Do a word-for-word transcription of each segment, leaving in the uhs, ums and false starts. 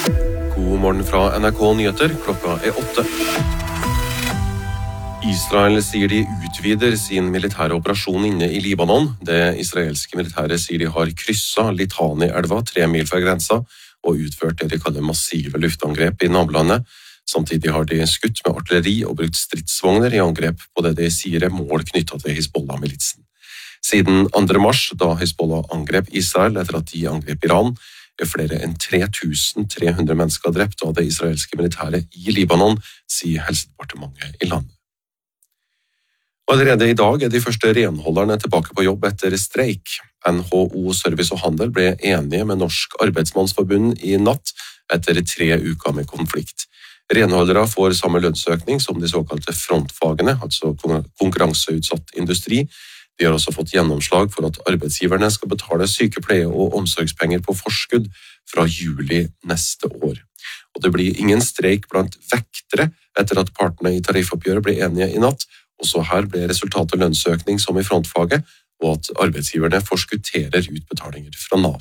God morgen fra N R K Nyheter, klokka er åtte. Israel sier de utvider sin militære operasjon inne i Libanon. Det israelske militæret sier de har krysset Litani-elva tre mil fra grensa og utført det de kaller massive luftangrep i nabolandet. Samtidig har de skutt med artilleri og brukt stridsvogner i angrep på det de sier er mål knyttet til Hizbollah-militsen. Siden andre mars, da Hizbollah angrep Israel etter at de angrep Iran, er flere enn tre tusen tre hundre mennesker drept av det israelske militæret i Libanon, sier helsedepartementet i landet. Allerede i dag er de første renholderne tilbake på jobb etter streik. N H O Service og Handel ble enige med Norsk Arbeidsmannsforbund i natt etter tre uker med konflikt. Renholdere får samme lønnsøkning som de såkalte frontfagene, altså konkurranseutsatt industri. De har også fått gjennomslag for at arbeidsgiverne skal betale sykepleie- og omsorgspenger på forskudd fra juli neste år. Og det blir ingen streik blant vektere etter at partene i tariffoppgjøret ble enige i natt. Også her ble resultatet lønnsøkning som i frontfaget, og at arbeidsgiverne forskutterer utbetalinger fra Nav.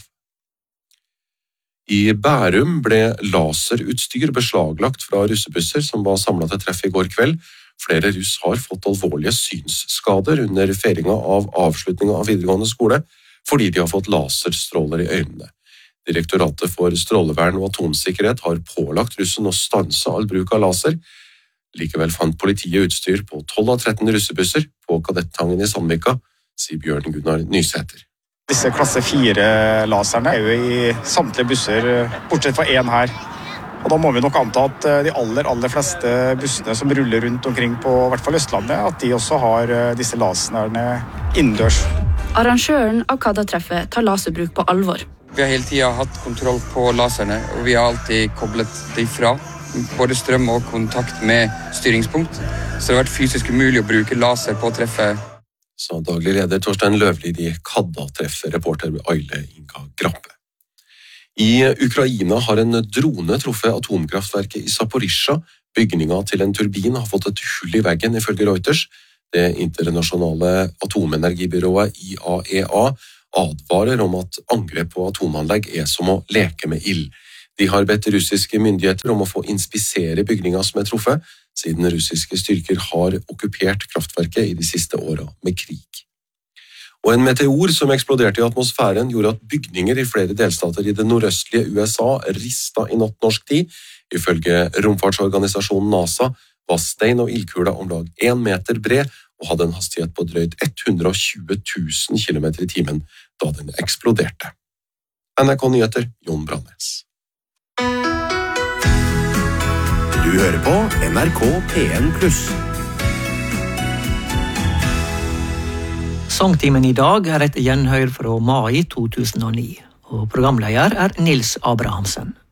I Bærum ble laserutstyr beslaglagt fra russebusser som var samlet til treff i går kveld. Flere russ har fått alvorlige synsskader under feiringen av avslutningen av videregående skole, fordi de har fått laserstråler i øynene. Direktoratet for strålevern og atomsikkerhet har pålagt russen å stanse all bruk av laser. Likevel fant politiet utstyr på tolv av tretten russebusser på Kadettangen i Sandvika, sier Bjørn Gunnar Nysæter. Disse klasse fire-laserne er jo i samtlige busser, bortsett fra én her. Og da må vi nok anta at de aller, aller fleste bussene som ruller rundt omkring på i hvert fall Østlandet, at de også har disse laserne innendørs. Arrangøren av Kadda-treffet tar laserbruk på alvor. Vi har hele tiden hatt kontroll på laserne, og vi har alltid koblet de fra. Både strøm og kontakt med styringspunkt. Så det har vært fysisk umulig å bruke laser på treffet. Sa daglig leder Torstein Løvlid i Kadda-treffet, reporter Aile Inga Grappe. I Ukraina har en drone truffet atomkraftverket i Zaporizjzja. Bygningen til en turbin har fått et hull i veggen, ifølge Reuters. Det internasjonale atomenergibyrået I A E A advarer om at angrep på atomanlegg er som å leke med ild. De har bedt russiske myndigheter om å få inspisere bygningen som er truffet, siden russiske styrker har okkupert kraftverket i de siste årene med krig. Og en meteor som eksploderte i atmosfæren gjorde at bygninger i flere delstater i det nordøstlige U S A ristet i natt norsk tid. Ifølge romfartsorganisasjonen NASA var stein og ildkula om lag én meter bred og hadde en hastighet på drøyt hundre og tjue tusen kilometer i timen da den eksploderte. N R K Nyheter, Jon Brandnes. Du hører på N R K P N pluss. Sangtimen i dag er et gjenhør fra mai to tusen og ni, og programleder er Nils Abrahamsen.